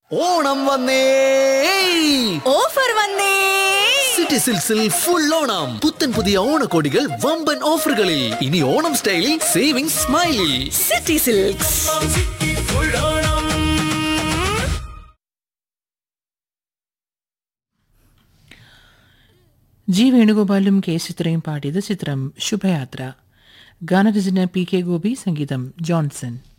ഓണം വന്നേ, ഓഫർ വന്നേ. City സിൽക്സിൽ full Onam. പുത്തൻ പുതിയ ഓണക്കോടികൾ വമ്പൻ ഓഫറുകളിൽ. ഇനി ഓണം സ്റ്റൈലിൽ saving സ്മൈലിൽ. City silks. G വേണുഗോപാലും K ചിത്രയും പാടിയത് ചിത്രം ശുഭയാത്ര. ഗാനരചന പി കെ ഗോപി, സംഗീതം ജോൺസൺ.